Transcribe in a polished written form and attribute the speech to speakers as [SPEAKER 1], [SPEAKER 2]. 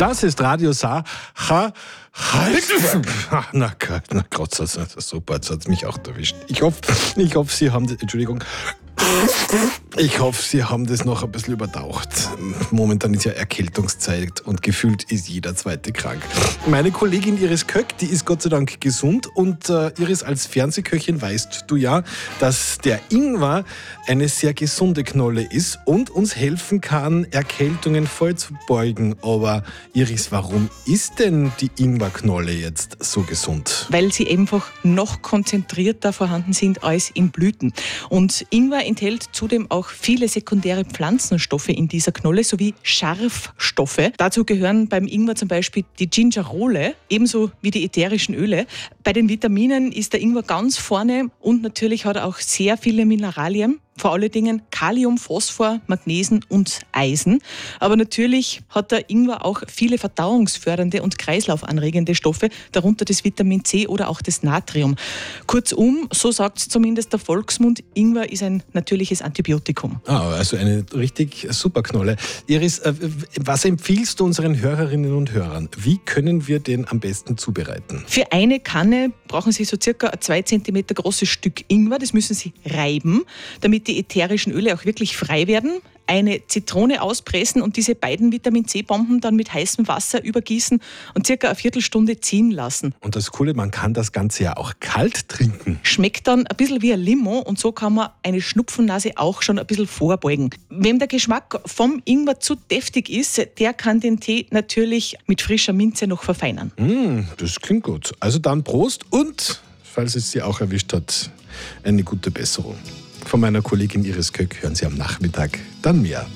[SPEAKER 1] Das ist Radio Sa. Na Gott, super, jetzt hat es mich auch erwischt. Ich hoffe, Sie haben das, Entschuldigung. Ich hoffe, Sie haben das noch ein bisschen übertaucht. Momentan ist ja Erkältungszeit und gefühlt ist jeder Zweite krank. Meine Kollegin Iris Köck, die ist Gott sei Dank gesund. Und Iris, als Fernsehköchin weißt du ja, dass der Ingwer eine sehr gesunde Knolle ist und uns helfen kann, Erkältungen vorzubeugen. Aber Iris, warum ist denn die Ingwerknolle jetzt so gesund?
[SPEAKER 2] Weil sie einfach noch konzentrierter vorhanden sind als in Blüten. Und Ingwer enthält zudem auch viele sekundäre Pflanzenstoffe in dieser Knolle sowie Scharfstoffe. Dazu gehören beim Ingwer zum Beispiel die Gingerole, ebenso wie die ätherischen Öle. Bei den Vitaminen ist der Ingwer ganz vorne und natürlich hat er auch sehr viele Mineralien. Vor allen Dingen Kalium, Phosphor, Magnesen und Eisen. Aber natürlich hat der Ingwer auch viele verdauungsfördernde und kreislaufanregende Stoffe, darunter das Vitamin C oder auch das Natrium. Kurzum, so sagt es zumindest der Volksmund, Ingwer ist ein natürliches Antibiotikum.
[SPEAKER 1] Also eine richtig super Knolle. Iris, was empfiehlst du unseren Hörerinnen und Hörern? Wie können wir den am besten zubereiten?
[SPEAKER 2] Für eine Kanne brauchen Sie so circa ein 2 cm großes Stück Ingwer. Das müssen Sie reiben, damit die ätherischen Öle auch wirklich frei werden. Eine Zitrone auspressen und diese beiden Vitamin C-Bomben dann mit heißem Wasser übergießen und circa eine Viertelstunde ziehen lassen.
[SPEAKER 1] Und das Coole, man kann das Ganze ja auch kalt trinken.
[SPEAKER 2] Schmeckt dann ein bisschen wie ein Limo und so kann man eine Schnupfennase auch schon ein bisschen vorbeugen. Wem der Geschmack vom Ingwer zu deftig ist, der kann den Tee natürlich mit frischer Minze noch verfeinern.
[SPEAKER 1] Das klingt gut. Also dann Prost und, falls es Sie auch erwischt hat, eine gute Besserung. Von meiner Kollegin Iris Köck hören Sie am Nachmittag dann mehr.